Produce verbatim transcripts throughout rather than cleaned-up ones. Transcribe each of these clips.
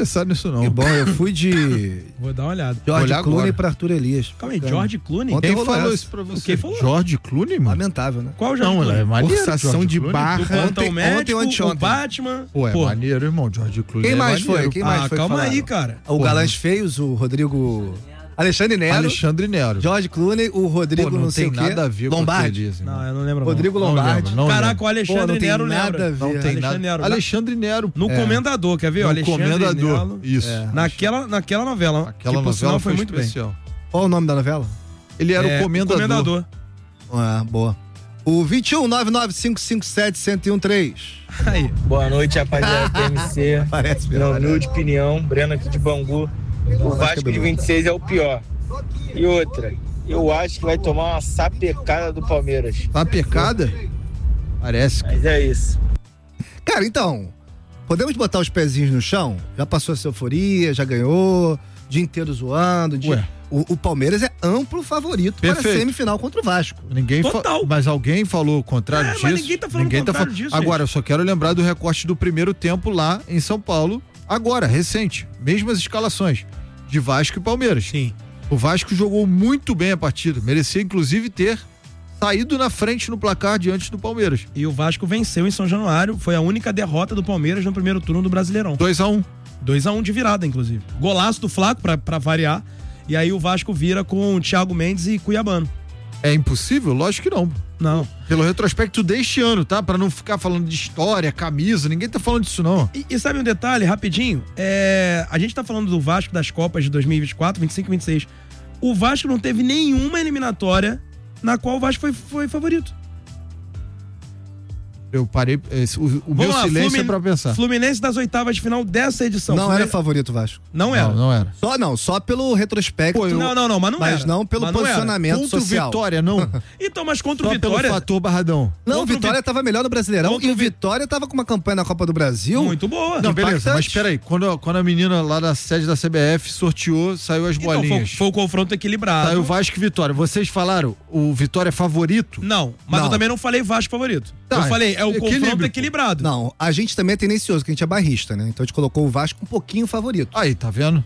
pensado nisso, não. Que bom, eu fui de... Vou dar uma olhada. George Clooney pra Arthur Elias. Calma aí, George Clooney? Quem falou isso pra você? Quem falou? George Clooney, mano? Lamentável, né? Qual George Não, Clooney? é maneiro. Forçação de barra. Ontem, médico, ontem, o ontem. Batman. Pô, é Pô. maneiro, irmão. George Clooney Quem é mais maneiro. foi? Quem mais Ah, foi? calma falaram? aí, cara. O Galãs Feios, o Rodrigo... Alexandre Nero. Alexandre Nero. George Clooney, o Rodrigo Pô, não, não sei tem o quê. nada a ver Lombardi. com o que Não, eu não lembro. Rodrigo não. Lombardi. Não lembro, não Caraca, lembro. o Alexandre Pô, não tem Nero nada lembra. a ver. Não tem Alexandre nada. Nero. Alexandre Nero. No É. Comendador, quer ver? O No Alexandre Comendador. Nero. Isso. É. Naquela, naquela novela. Aquela que, por novela sinal, foi, foi muito especial. bem. Qual o nome da novela? Ele era É, o comendador. Comendador. Ah, boa. O vinte e um, nove nove cinco cinco sete, um zero um três. Aí. Boa noite, rapaziada T M C. Parece Minha melhor. humilde opinião, Breno aqui de Bangu. O Vasco de vinte e seis é o pior. E outra, eu acho que vai tomar uma sapecada do Palmeiras. Tá pecada? Parece. Mas é isso. Cara, então, podemos botar os pezinhos no chão? Já passou essa euforia, já ganhou, dia inteiro zoando. Dia... Ué. O, o Palmeiras é amplo favorito para Perfeito. a semifinal contra o Vasco. Ninguém fa... Total. Mas alguém falou o contrário É, disso. mas ninguém tá falando o contrário fa- disso, Agora, gente. eu só quero lembrar do recorte do primeiro tempo lá em São Paulo, agora, recente. Mesmas escalações de Vasco e Palmeiras. Sim. O Vasco jogou muito bem a partida. Merecia, inclusive, ter saído na frente no placar diante do Palmeiras. E o Vasco venceu em São Januário. Foi a única derrota do Palmeiras no primeiro turno do Brasileirão. dois a um. dois a um de virada, inclusive. Golaço do Flaco, pra, pra variar. E aí o Vasco vira com o Thiago Mendes e Cuiabano. É impossível? Lógico que não. Não. Pelo retrospecto deste ano, tá? Pra não ficar falando de história, camisa, ninguém tá falando disso, não. E, e sabe um detalhe, rapidinho? É, a gente tá falando do Vasco das Copas de dois mil e vinte e quatro, vinte e cinco e vinte e seis. O Vasco não teve nenhuma eliminatória na qual o Vasco foi, foi favorito. Eu parei. Esse, o o meu Vamos lá, silêncio Flumin- é pra pensar. Fluminense das oitavas de final dessa edição. Não Fluminense... era favorito o Vasco. Não era. Não, não era. Só não, só pelo retrospecto. Pô, eu- Não, não, não, mas não mas era. não pelo Mas não era. posicionamento Contra o social. Vitória, não. Então, mas contra Só o Vitória... pelo fator Barradão. Não, o Contra o Vitória Vi- tava melhor no Brasileirão Contra e o o Vi- Vitória tava com uma campanha na Copa do Brasil. Muito boa. Não, beleza, impactante. mas peraí, quando, quando a menina lá da sede da C B F sorteou, saiu as Então, foi, bolinhas. foi o confronto equilibrado. Saiu Vasco e Vitória. Vocês falaram, o Vitória é favorito? Não, mas Não. eu também não falei Vasco favorito. Tá, eu falei, é o equilíbrio, confronto pô. equilibrado. Não, a gente também é tendencioso, que a gente é barrista, né? Então a gente colocou o Vasco um pouquinho favorito. Aí, tá vendo?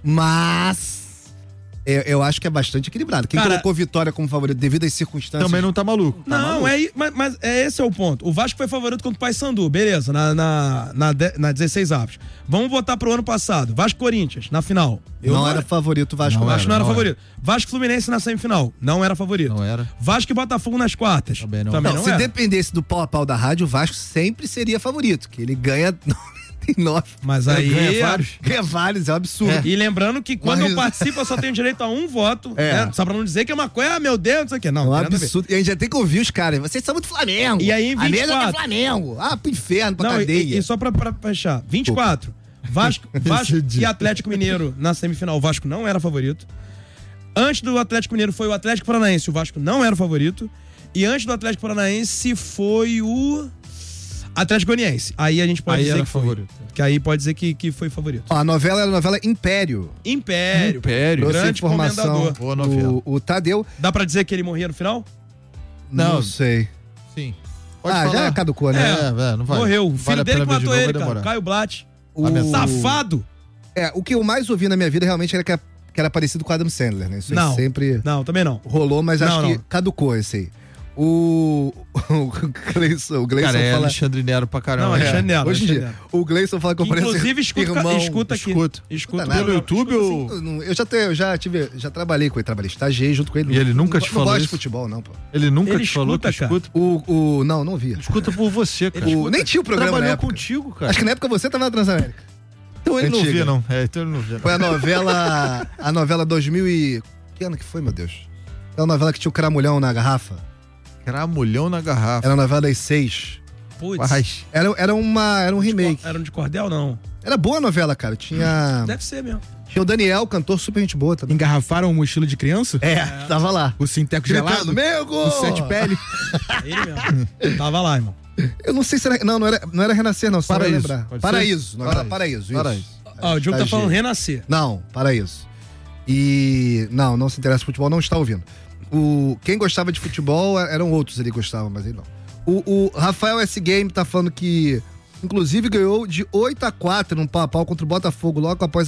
Mas eu, eu acho que é bastante equilibrado. Quem Cara, colocou Vitória como favorito devido às circunstâncias... Também não tá maluco. Não, é, mas, mas é esse é o ponto. O Vasco foi favorito contra o Paysandu, beleza, na, na, na, de- na dezesseis avos. Vamos botar pro ano passado. Vasco Corinthians, na final. Eu não era favorito o Vasco. Não não. Vasco não era não favorito. Vasco Fluminense na semifinal, não era favorito. Não era. Vasco e Botafogo nas quartas. Também não. Também Não, não se era. dependesse do pau a pau da rádio, o Vasco sempre seria favorito, que ele ganha noventa e nove. Mas aí... Ganha vários. Ganha vários, é um absurdo. E lembrando que quando Mas- eu participo, eu só tenho direito a um voto. É. Né? Só pra não dizer que é uma coisa, ah, meu Deus, não sei o quê. Não, É um não tem nada a ver. absurdo. E a gente já tem que ouvir os caras. Vocês são muito Flamengo. E aí, em A mesa é vinte e quatro. Flamengo. Ah, pro inferno, pra Não, cadeia. e, e só pra, pra fechar, vinte e quatro. Vasco, Vasco e Atlético Mineiro na semifinal. O Vasco não era favorito. Antes do Atlético Mineiro foi o Atlético Paranaense. O Vasco não era favorito. E antes do Atlético Paranaense foi o Atlético Goianiense. Aí a gente pode Aí dizer era que foi. favorito. Que aí pode dizer que, que foi favorito. Ó, a novela era a novela Império. Império. Império. Trouxe Grande informação. comendador. Boa novela. O, o Tadeu. Dá pra dizer que ele morria no final? Não, Não. sei. Sim. Ah, já caducou, né? É, é, não vai. Morreu. O Vale filho a dele pena que ver de matou novo, vai ele, cara. demorar. Caio Blatt. O- Safado. É, o que eu mais ouvi na minha vida realmente era que, era- que era parecido com o Adam Sandler, né? Isso aí Não. sempre Não, também não. rolou, mas acho Não, que não. caducou esse aí. O, o Gleison, o Gleison Cara, é fala... Alexandre Nero pra caramba. Não, É. Alexandre Nero. Hoje em Alexandre dia, Nero. o Gleison fala que eu pareço Inclusive, escuta, irmão. escuta aqui. escuta. Escuta. Nada. Pelo YouTube ou... Eu não- Eu já, te, eu já tive, já trabalhei com ele, trabalhei, estagiei junto com ele. E ele nunca Não- te não falou gosto de isso? futebol, não, pô. Ele nunca Ele te falou que escuta, cara. escuta? O, o, não, não via. Escuta por você, cara. O, nem tinha o programa na Trabalhou época. contigo, cara. Acho que na época você tava na Transamérica. Então ele não Antiga. via, não. É, então ele não via. Foi a novela, a novela dois mil e... Que ano que foi, meu Deus? É a novela que tinha o cramulhão na garrafa. Cramulhão na garrafa. Era a novela das seis. Putz. Mas, Era, era, uma, era um remake. Era um de cordel, não? Era boa a novela, cara. Tinha, Deve ser mesmo. tinha o Daniel, cantor super gente boa também. Engarrafaram o mochila de criança? É, tava lá. O sinteco Gritando, gelado? meu gol! O sete pele? É ele mesmo. Tava lá, irmão. Eu não sei se era... Não, não era, não era Renascer, não. Só vai Paraíso. lembrar. Pode ser? Paraíso. Novela Paraíso. Paraíso. Isso. Paraíso. Ó, o Diogo tá Estagiei. falando renascer. Não, Paraíso. E... Não, não se interessa por futebol, não está ouvindo. O... Quem gostava de futebol eram outros ali que gostavam, mas ele não. O, o Rafael S. Game tá falando que, inclusive, ganhou de oito a quatro num pau a pau contra o Botafogo logo após